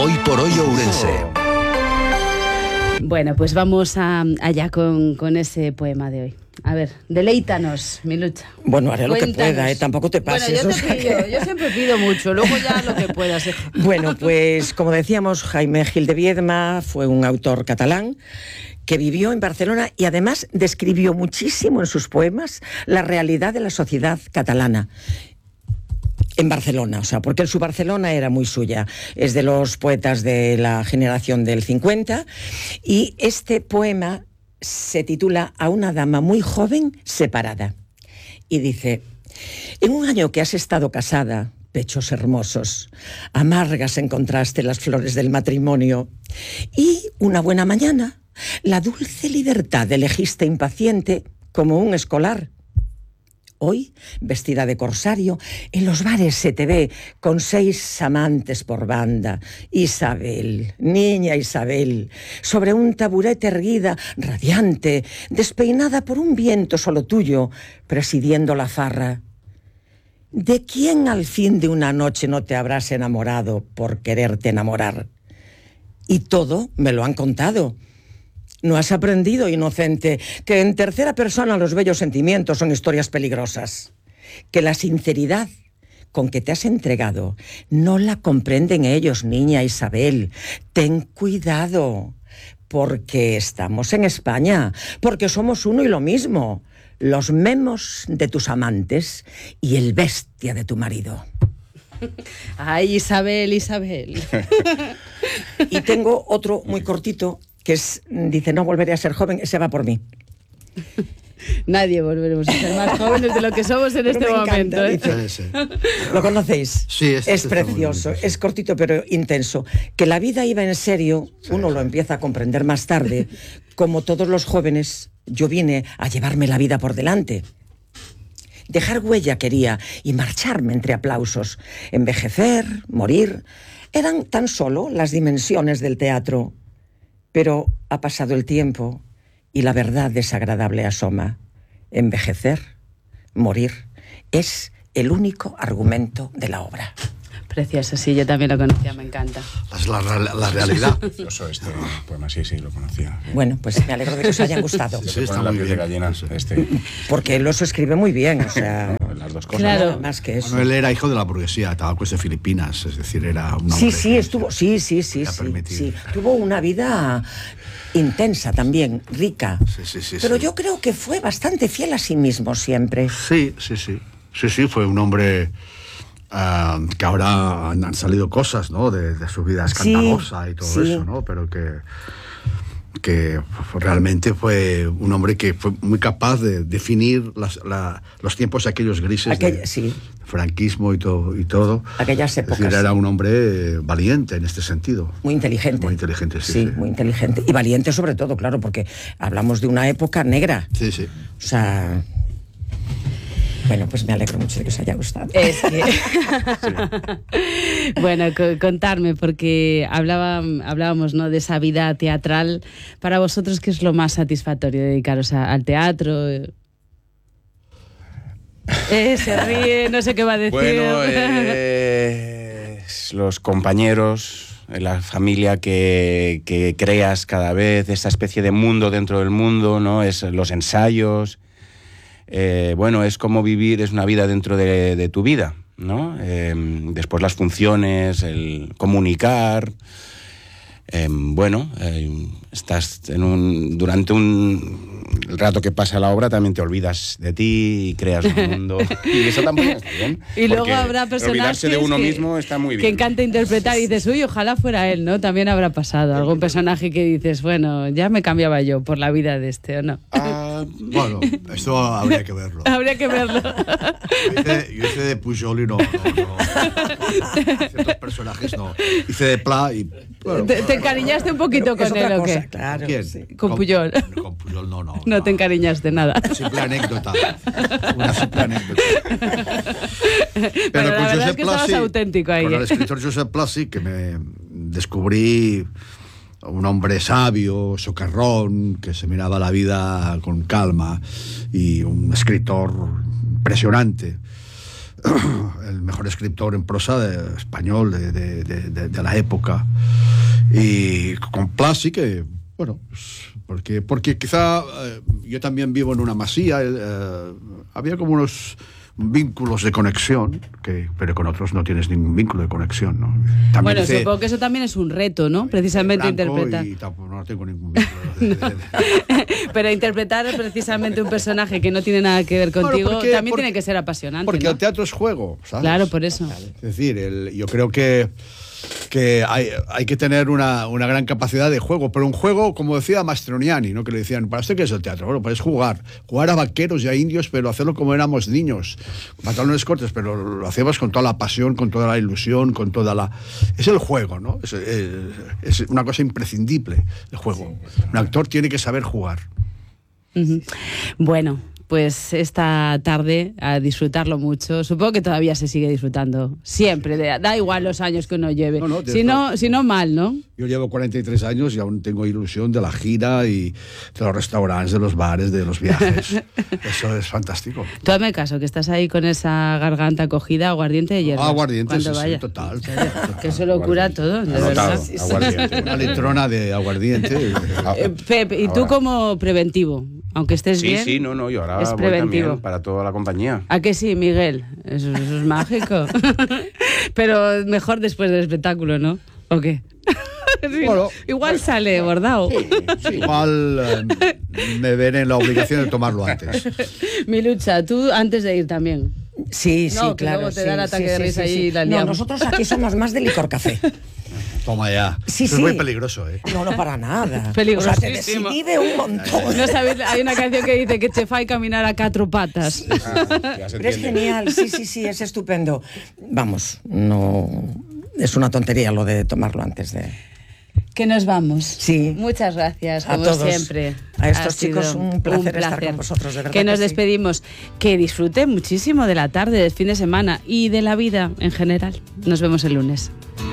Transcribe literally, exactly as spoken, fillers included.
Hoy por hoy Ourense. Bueno, pues vamos a, allá con, con ese poema de hoy. A ver, deleítanos, mi lucha. Bueno, haré lo Cuéntanos. que pueda, ¿eh? Tampoco te pases. Bueno, yo o te sea pido, que... yo siempre pido mucho, luego ya lo que puedas. Hija. Bueno, pues como decíamos, Jaime Gil de Viedma fue un autor catalán que vivió en Barcelona y además describió muchísimo en sus poemas la realidad de la sociedad catalana. En Barcelona, o sea, porque su Barcelona era muy suya. Es de los poetas de la generación del cincuenta y este poema se titula A una dama muy joven separada. Y dice: en un año que has estado casada, pechos hermosos, amargas encontraste las flores del matrimonio, y una buena mañana, la dulce libertad elegiste impaciente como un escolar. Hoy, vestida de corsario, en los bares se te ve con seis amantes por banda. Isabel, niña Isabel, sobre un taburete erguida, radiante, despeinada por un viento solo tuyo, presidiendo la farra. ¿De quién al fin de una noche no te habrás enamorado por quererte enamorar? Y todo me lo han contado. ¿No has aprendido, inocente, que en tercera persona los bellos sentimientos son historias peligrosas? Que la sinceridad con que te has entregado no la comprenden ellos, niña Isabel. Ten cuidado, porque estamos en España, porque somos uno y lo mismo. Los memos de tus amantes y el bestia de tu marido. Ay, Isabel, Isabel. Y tengo otro muy cortito, que es, dice, no volveré a ser joven, ese va por mí. Nadie volveremos a ser más jóvenes de lo que somos en Pero este me momento. encanta, ¿eh? dice. ¿Lo conocéis? Sí, este es precioso, bien, es cortito pero intenso. Que la vida iba en serio, sí, uno sí. lo empieza a comprender más tarde. Como todos los jóvenes, yo vine a llevarme la vida por delante. Dejar huella quería y marcharme entre aplausos. Envejecer, morir, eran tan solo las dimensiones del teatro. Pero ha pasado el tiempo y la verdad desagradable asoma. Envejecer, morir, es el único argumento de la obra. Precioso, sí, yo también lo conocía, me encanta. Es la, la, la realidad. Precioso este poema, sí, sí, lo conocía. Bueno, pues me alegro de que os hayan gustado. Sí, sí, está muy bien. Gallina, este... Porque él los escribe muy bien, o sea... No, las dos cosas. Claro. Nada más que eso. Bueno, él era hijo de la burguesía, tabacos de Filipinas, es decir, era un hombre... Sí, sí, estuvo... Sí, sí, sí, sí, sí. Tuvo una vida intensa también, rica. Sí, sí, sí. Pero sí. yo creo que fue bastante fiel a sí mismo siempre. Sí, sí, sí. Sí, sí, fue un hombre... Uh, que ahora han, han salido cosas, ¿no? De, de su vida escandalosa, sí, y todo sí. eso, ¿no? Pero que, que realmente fue un hombre que fue muy capaz de definir las, la, los tiempos aquellos grises Aquella, de sí. franquismo y todo, y todo. Aquellas épocas. Es decir, era un hombre valiente en este sentido. Muy inteligente. Muy inteligente, sí, sí. Sí, sí. muy inteligente. Y valiente sobre todo, claro, porque hablamos de una época negra. Sí, sí. O sea... Bueno, pues me alegro mucho de que os haya gustado. Es que... sí. Bueno, c- contarme, porque hablaba, hablábamos, ¿no?, de esa vida teatral. Para vosotros, ¿qué es lo más satisfactorio? ¿Dedicaros a, al teatro? Eh, se ríe, no sé qué va a decir. Bueno, eh, los compañeros, la familia que, que creas cada vez, esa especie de mundo dentro del mundo, ¿no? Es los ensayos... Eh, bueno, es como vivir, es una vida dentro de, de tu vida, ¿no? Eh, después las funciones, el comunicar, eh, bueno, eh, estás en un, durante un el rato que pasa la obra también te olvidas de ti y creas un mundo y eso tampoco está bien. Y luego habrá personajes olvidarse de uno que, mismo está muy bien. Que encanta interpretar y dices, uy, ojalá fuera él, ¿no? También habrá pasado algún personaje que dices, bueno, ya me cambiaba yo por la vida de este, ¿o no? Ah, bueno, esto habría que verlo. Habría que verlo. Yo hice, yo hice de Pujol y no, no, no. Ciertos personajes no. Hice de Pla y... Bueno, te, te encariñaste un poquito con él, ¿o qué? Claro, ¿Quién? sí. Con, con Pujol. Con Pujol no, no. No, no te encariñaste nada. Simple anécdota. Una simple anécdota. Pero, Pero la verdad es que estabas sí, auténtico ahí. Con ¿eh? el escritor Josep Pla sí que me descubrí un hombre sabio, socarrón, que se miraba la vida con calma y un escritor impresionante. el mejor escritor en prosa de, español de, de, de, de, de la época. Y con Pla sí que, bueno, pues, porque, porque quizá eh, yo también vivo en una masía, eh, había como unos vínculos de conexión, que, pero con otros no tienes ningún vínculo de conexión, ¿no? También bueno, dice, supongo que eso también es un reto, ¿no? Precisamente interpretar. Y tampoco, no tengo ningún vínculo. De, de, de... Pero interpretar precisamente un personaje que no tiene nada que ver contigo, bueno, porque, también porque, tiene que ser apasionante, Porque ¿no? el teatro es juego, ¿sabes? Claro, por eso. Es decir, el, yo creo que que hay, hay que tener una, una gran capacidad de juego, pero un juego, como decía Mastroianni, ¿no? Que le decían, ¿para usted qué es el teatro? Bueno, pues jugar, jugar a vaqueros y a indios, pero hacerlo como éramos niños, pantalones cortos, pero lo hacemos con toda la pasión, con toda la ilusión, con toda la... Es el juego, ¿no? Es, es, es una cosa imprescindible, el juego. Un actor tiene que saber jugar. Uh-huh. Bueno, pues esta tarde a disfrutarlo mucho. Supongo que todavía se sigue disfrutando. Siempre. Da igual los años que uno lleve. No, no, si, no, si no, mal, ¿no? Yo llevo cuarenta y tres años y aún tengo ilusión de la gira y de los restaurantes, de los bares, de los viajes. Eso es fantástico. Tú hazme caso, que estás ahí con esa garganta cogida, aguardiente de hierbas. Ah, aguardiente, sí, vaya. sí, total, total. Que eso lo cura todo, de verdad. Sí, sí. Aguardiente. Una litrona de aguardiente. Eh, Pep, ¿y tú como preventivo? Aunque estés sí, bien. Sí, sí, no, no, yo ahora es voy preventivo. También para toda la compañía. ¿A que sí, Miguel? Eso, eso es mágico. Pero mejor después del espectáculo, ¿no? ¿O qué? Sí, bueno, igual sale bordado. Sí, sí. Igual eh, me veré en la obligación de tomarlo antes. Milucha, tú antes de ir también. Sí, sí, no, que claro. Luego te sí, da el ataque sí, de sí, risa sí, ahí sí. y la No, liamos. nosotros aquí somos más de licor café. Toma ya. Sí, Eso sí. es muy peligroso, ¿eh? No, no, para nada. Peligrosísimo. O sea, te desinhibe un montón. No sabéis, hay una canción que dice que te fai caminar a cuatro patas. Ah, Pero es genial, sí, sí, sí, es estupendo. Vamos, no... Es una tontería lo de tomarlo antes de... Que nos vamos. Sí. Muchas gracias, A como todos, siempre. a estos Ha chicos, sido un placer estar con vosotros, de verdad Que nos que sí. despedimos. Que disfruten muchísimo de la tarde, del fin de semana y de la vida en general. Nos vemos el lunes.